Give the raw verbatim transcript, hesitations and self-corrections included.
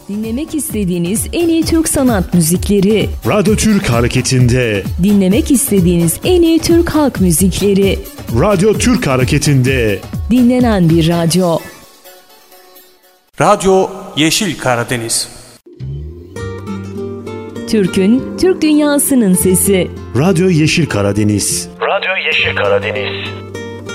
Dinlemek istediğiniz en iyi Türk sanat müzikleri. Radyo Türk Hareketi'nde. Dinlemek istediğiniz en iyi Türk halk müzikleri. Radyo Türk Hareketi'nde. Dinlenen bir radyo. Radyo Yeşil Karadeniz. Türk'ün, Türk dünyasının sesi. Radyo Yeşil Karadeniz. Radyo Yeşil Karadeniz.